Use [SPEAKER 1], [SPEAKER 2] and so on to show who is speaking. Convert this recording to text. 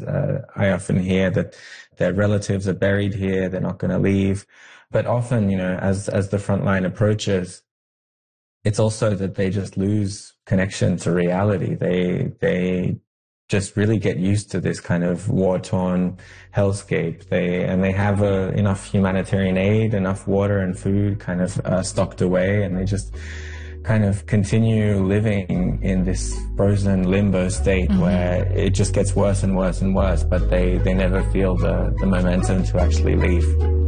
[SPEAKER 1] I often hear that their relatives are buried here, they're not going to leave. But often, as the front line approaches, it's also that they just lose connection to reality. They just really get used to this kind of war-torn hellscape. They have enough humanitarian aid, enough water and food kind of stocked away, and they just kind of continue living in this frozen limbo state where it just gets worse and worse and worse, but they never feel the momentum to actually leave.